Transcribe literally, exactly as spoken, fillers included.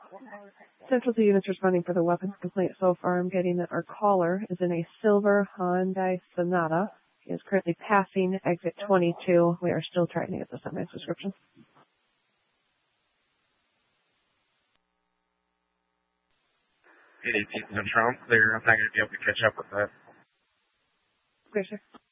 Central to units responding for the weapons complaint so far. I'm getting that our caller is in a silver Hyundai Sonata. He is currently passing exit twenty-two. We are still trying to get the semi description. eight eighteen Central, clear. I'm not going to be able to catch up with that. Clear, sir.